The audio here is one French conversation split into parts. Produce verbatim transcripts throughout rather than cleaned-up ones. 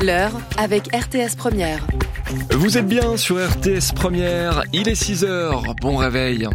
L'heure avec R T S Première. Vous êtes bien sur R T S Première, il est six heures, bon réveil.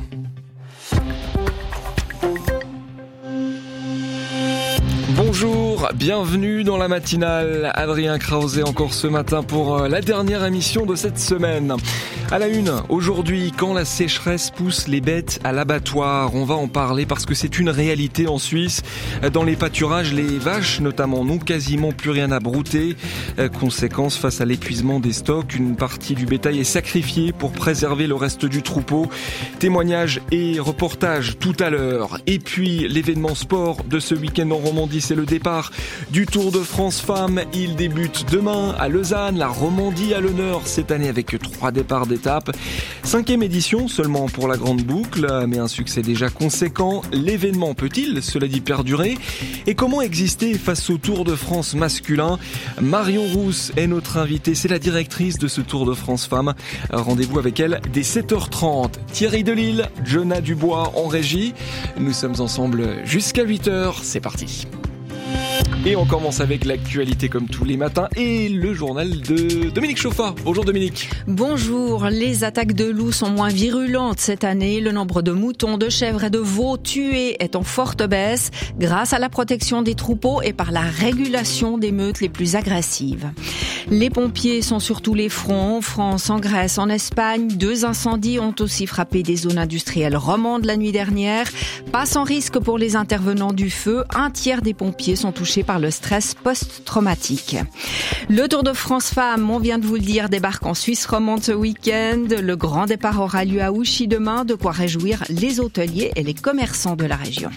Bonjour, bienvenue dans la matinale. Adrien Krause encore ce matin pour la dernière émission de cette semaine. À la une, aujourd'hui, quand la sécheresse pousse les bêtes à l'abattoir, on va en parler parce que c'est une réalité en Suisse. Dans les pâturages, les vaches notamment n'ont quasiment plus rien à brouter. Conséquence, face à l'épuisement des stocks, une partie du bétail est sacrifiée pour préserver le reste du troupeau. Témoignages et reportages tout à l'heure. Et puis, l'événement sport de ce week-end en Romandie, c'est le départ du Tour de France Femmes. Il débute demain à Lausanne. La Romandie à l'honneur cette année avec trois départs d'étape. Cinquième édition seulement pour la grande boucle, mais un succès déjà conséquent. L'événement peut-il, cela dit, perdurer? Et comment exister face au Tour de France masculin? Marion Rousse est notre invitée. C'est la directrice de ce Tour de France Femmes. Rendez-vous avec elle dès sept heures trente. Thierry Delille, Jonah Dubois en régie. Nous sommes ensemble jusqu'à huit heures. C'est parti. Et on commence avec l'actualité comme tous les matins et le journal de Dominique Chauffa. Bonjour Dominique. Bonjour. Les attaques de loups sont moins virulentes cette année. Le nombre de moutons, de chèvres et de veaux tués est en forte baisse grâce à la protection des troupeaux et par la régulation des meutes les plus agressives. Les pompiers sont sur tous les fronts. En France, en Grèce, en Espagne, deux incendies ont aussi frappé des zones industrielles romandes la nuit dernière. Pas sans risque pour les intervenants du feu. Un tiers des pompiers sont touchés par le stress post-traumatique. Le Tour de France Femmes, on vient de vous le dire, débarque en Suisse romande ce week-end. Le grand départ aura lieu à Ouchy demain, de quoi réjouir les hôteliers et les commerçants de la région.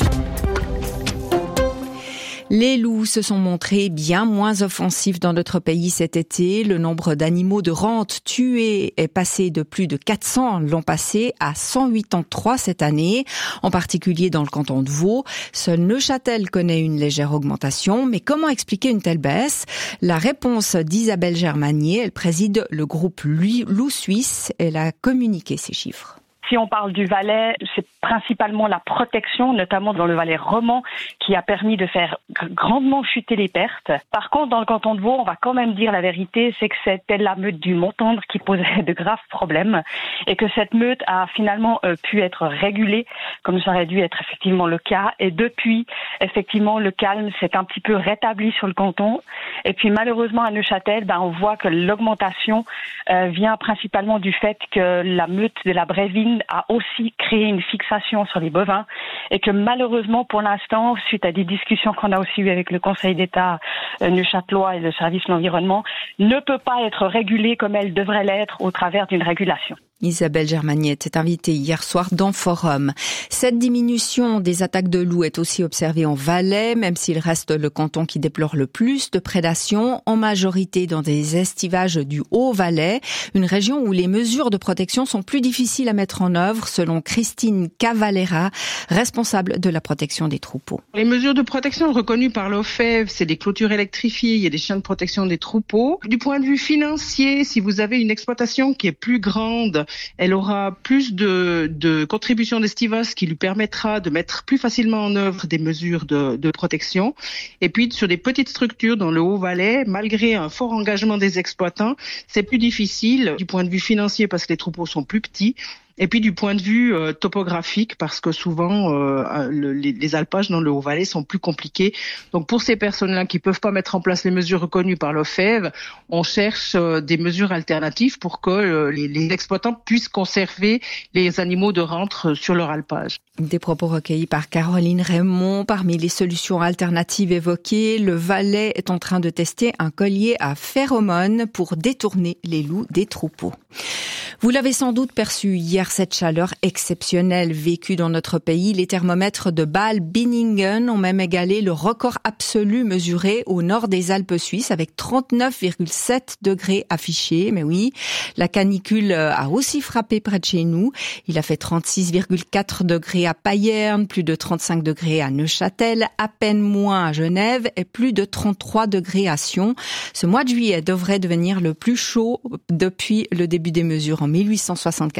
Les loups se sont montrés bien moins offensifs dans notre pays cet été. Le nombre d'animaux de rente tués est passé de plus de quatre cents l'an passé à cent quatre-vingt-trois cette année, en particulier dans le canton de Vaud. Seul Neuchâtel connaît une légère augmentation. Mais comment expliquer une telle baisse? La réponse d'Isabelle Germanier, elle préside le groupe Loup Suisse. Elle a communiqué ces chiffres. Si on parle du Valais, c'est principalement la protection, notamment dans le Valais romand, qui a permis de faire grandement chuter les pertes. Par contre, dans le canton de Vaud, on va quand même dire la vérité, c'est que c'était la meute du Montendre qui posait de graves problèmes et que cette meute a finalement euh, pu être régulée, comme ça aurait dû être effectivement le cas. Et depuis, effectivement, le calme s'est un petit peu rétabli sur le canton. Et puis malheureusement, à Neuchâtel, ben, on voit que l'augmentation euh, vient principalement du fait que la meute de la Brévine a aussi créé une fixation sur les bovins et que malheureusement pour l'instant, suite à des discussions qu'on a aussi eues avec le Conseil d'État euh, neuchâtelois et le service de l'environnement, ne peut pas être régulée comme elle devrait l'être au travers d'une régulation. Isabelle Germanier était invitée hier soir dans Forum. Cette diminution des attaques de loups est aussi observée en Valais, même s'il reste le canton qui déplore le plus de prédation, en majorité dans des estivages du Haut-Valais, une région où les mesures de protection sont plus difficiles à mettre en œuvre, selon Christine Cavalera, responsable de la protection des troupeaux. Les mesures de protection reconnues par l'O F E V, c'est des clôtures électrifiées, il y a des chiens de protection des troupeaux. Du point de vue financier, si vous avez une exploitation qui est plus grande, elle aura plus de, de contributions d'estivage qui lui permettra de mettre plus facilement en œuvre des mesures de, de protection. Et puis, sur des petites structures dans le Haut-Valais, malgré un fort engagement des exploitants, c'est plus difficile du point de vue financier parce que les troupeaux sont plus petits. Et puis du point de vue euh, topographique, parce que souvent euh, le, les, les alpages dans le Haut-Valais sont plus compliqués. Donc pour ces personnes-là qui peuvent pas mettre en place les mesures reconnues par l'O F E V, on cherche euh, des mesures alternatives pour que euh, les, les exploitants puissent conserver les animaux de rente sur leur alpage. Des propos recueillis par Caroline Raymond. Parmi les solutions alternatives évoquées, le Valais est en train de tester un collier à phéromones pour détourner les loups des troupeaux. Vous l'avez sans doute perçu hier, cette chaleur exceptionnelle vécue dans notre pays. Les thermomètres de Bâle-Binningen ont même égalé le record absolu mesuré au nord des Alpes suisses avec trente-neuf virgule sept degrés affichés. Mais oui, la canicule a aussi frappé près de chez nous. Il a fait trente-six virgule quatre degrés à Payerne, plus de trente-cinq degrés à Neuchâtel, à peine moins à Genève et plus de trente-trois degrés à Sion. Ce mois de juillet devrait devenir le plus chaud depuis le début des mesures en mille huit cent soixante-quatre selon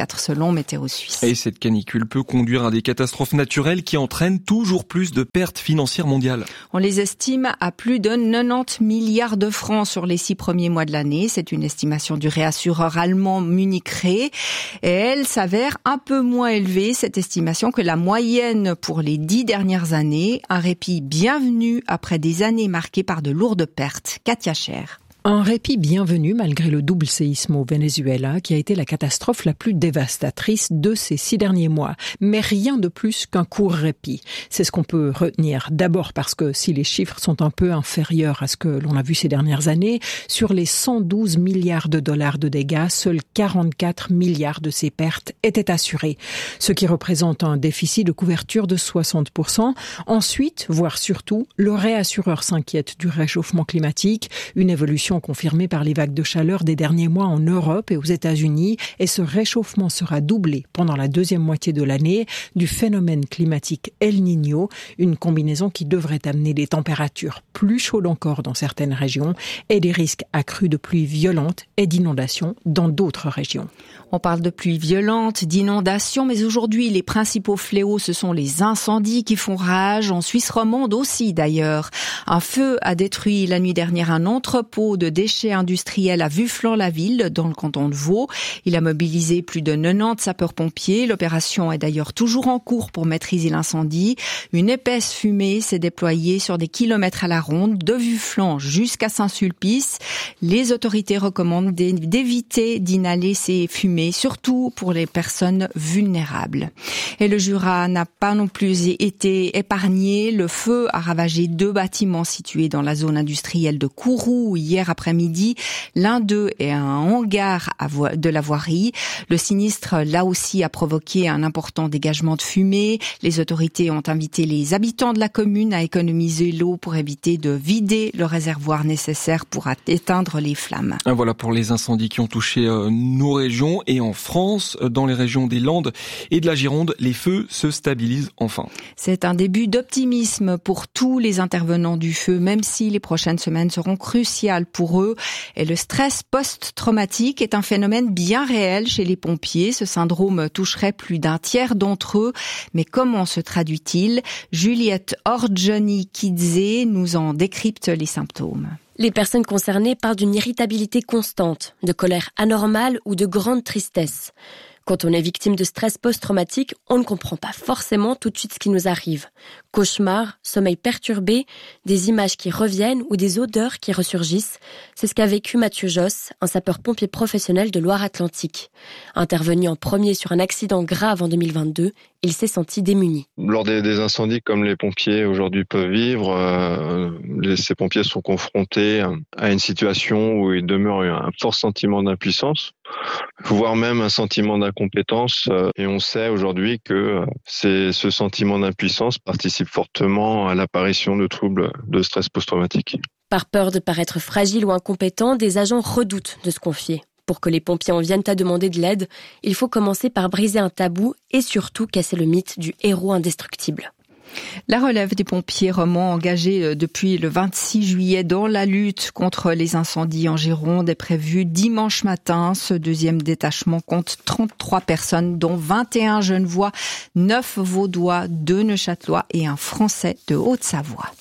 selon Météo Suisse. Et cette canicule peut conduire à des catastrophes naturelles qui entraînent toujours plus de pertes financières mondiales. On les estime à plus de quatre-vingt-dix milliards de francs sur les six premiers mois de l'année. C'est une estimation du réassureur allemand Munich Re. Et elle s'avère un peu moins élevée, cette estimation, que la moyenne pour les dix dernières années. Un répit bienvenu après des années marquées par de lourdes pertes. Katia Scher. Un répit bienvenu malgré le double séisme au Venezuela qui a été la catastrophe la plus dévastatrice de ces six derniers mois. Mais rien de plus qu'un court répit. C'est ce qu'on peut retenir. D'abord parce que si les chiffres sont un peu inférieurs à ce que l'on a vu ces dernières années, sur les cent douze milliards de dollars de dégâts, seuls quarante-quatre milliards de ces pertes étaient assurés. Ce qui représente un déficit de couverture de soixante pour cent. Ensuite, voire surtout, le réassureur s'inquiète du réchauffement climatique, une évolution confirmée par les vagues de chaleur des derniers mois en Europe et aux États-Unis, et ce réchauffement sera doublé pendant la deuxième moitié de l'année du phénomène climatique El Niño, une combinaison qui devrait amener des températures plus chaudes encore dans certaines régions et des risques accrus de pluies violentes et d'inondations dans d'autres régions. On parle de pluies violentes, d'inondations, mais aujourd'hui les principaux fléaux ce sont les incendies qui font rage, en Suisse romande aussi d'ailleurs. Un feu a détruit la nuit dernière un entrepôt de déchets industriels à Vufflan-la-Ville, dans le canton de Vaud. Il a mobilisé plus de quatre-vingt-dix sapeurs-pompiers. L'opération est d'ailleurs toujours en cours pour maîtriser l'incendie. Une épaisse fumée s'est déployée sur des kilomètres à la ronde, de Vufflan jusqu'à Saint-Sulpice. Les autorités recommandent d'éviter d'inhaler ces fumées, surtout pour les personnes vulnérables. Et le Jura n'a pas non plus été épargné. Le feu a ravagé deux bâtiments situés dans la zone industrielle de Kourou hier après-midi. L'un d'eux est un hangar de la voirie. Le sinistre, là aussi, a provoqué un important dégagement de fumée. Les autorités ont invité les habitants de la commune à économiser l'eau pour éviter de vider le réservoir nécessaire pour éteindre les flammes. Voilà pour les incendies qui ont touché nos régions. Et en France, dans les régions des Landes et de la Gironde, les feux se stabilisent enfin. C'est un début d'optimisme pour tous les intervenants du feu, même si les prochaines semaines seront cruciales pour eux. Et le stress post-traumatique est un phénomène bien réel chez les pompiers. Ce syndrome toucherait plus d'un tiers d'entre eux. Mais comment se traduit-il ? Juliette Orjoni-Kidze nous en décrypte les symptômes. Les personnes concernées parlent d'une irritabilité constante, de colère anormale ou de grande tristesse. Quand on est victime de stress post-traumatique, on ne comprend pas forcément tout de suite ce qui nous arrive. Cauchemars, sommeil perturbé, des images qui reviennent ou des odeurs qui ressurgissent. C'est ce qu'a vécu Mathieu Josse, un sapeur-pompier professionnel de Loire-Atlantique. Intervenu en premier sur un accident grave en deux mille vingt-deux, il s'est senti démuni. Lors des, des incendies comme les pompiers aujourd'hui peuvent vivre, euh, les, ces pompiers sont confrontés à une situation où il demeure un fort sentiment d'impuissance, voire même un sentiment d'incompétence. Et on sait aujourd'hui que c'est, ce sentiment d'impuissance participe fortement à l'apparition de troubles de stress post-traumatique. Par peur de paraître fragile ou incompétent, des agents redoutent de se confier. Pour que les pompiers en viennent à demander de l'aide, il faut commencer par briser un tabou et surtout casser le mythe du héros indestructible. La relève des pompiers romans engagés depuis le vingt-six juillet dans la lutte contre les incendies en Gironde est prévue dimanche matin. Ce deuxième détachement compte trente-trois personnes, dont vingt et un Genevois, neuf Vaudois, deux Neuchâtelois et un Français de Haute-Savoie.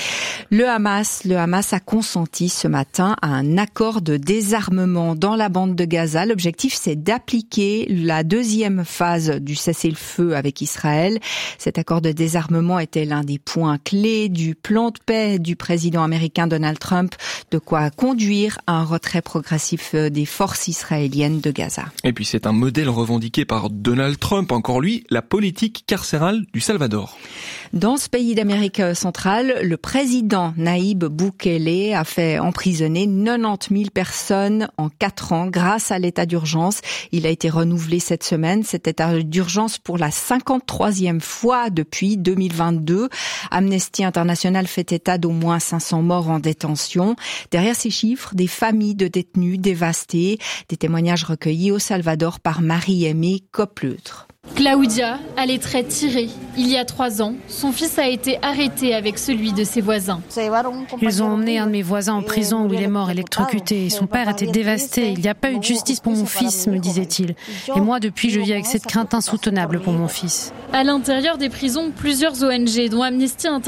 Le Hamas, le Hamas a consenti ce matin à un accord de désarmement dans la bande de Gaza. L'objectif, c'est d'appliquer la deuxième phase du cessez-le-feu avec Israël. Cet accord de désarmement était l'un des points clés du plan de paix du président américain Donald Trump, de quoi conduire à un retrait progressif des forces israéliennes de Gaza. Et puis c'est un modèle revendiqué par Donald Trump, encore lui, la politique carcérale du Salvador. Dans ce pays d'Amérique centrale, le président Naïb Boukele a fait emprisonner quatre-vingt-dix mille personnes en quatre ans grâce à l'état d'urgence. Il a été renouvelé cette semaine, cet état d'urgence pour la cinquante-troisième fois depuis deux mille vingt-deux. Amnesty International fait état d'au moins cinq cents morts en détention. Derrière ces chiffres, des familles de détenus dévastées, des témoignages recueillis au Salvador par Marie-Aimée Coppleutre. Claudia a les traits tirés. Il y a trois ans, son fils a été arrêté avec celui de ses voisins. Ils ont emmené un de mes voisins en prison où il est mort électrocuté. Son père était dévasté. Il n'y a pas eu de justice pour mon fils, me disait-il. Et moi, depuis, je vis avec cette crainte insoutenable pour mon fils. À l'intérieur des prisons, plusieurs O N G, dont Amnesty International,